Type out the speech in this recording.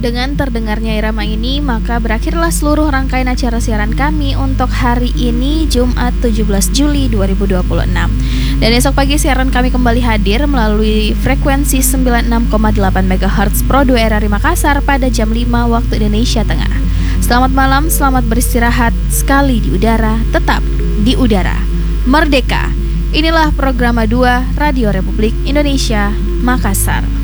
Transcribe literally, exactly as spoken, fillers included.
Dengan terdengarnya irama ini, maka berakhirlah seluruh rangkaian acara siaran kami untuk hari ini, Jumat tujuh belas Juli dua ribu dua puluh enam. Dan esok pagi siaran kami kembali hadir melalui frekuensi sembilan puluh enam koma delapan megahertz Pro dua R R I Makassar pada jam lima waktu Indonesia Tengah. Selamat malam, selamat beristirahat, sekali di udara, tetap di udara. Merdeka! Inilah program dua Radio Republik Indonesia, Makassar.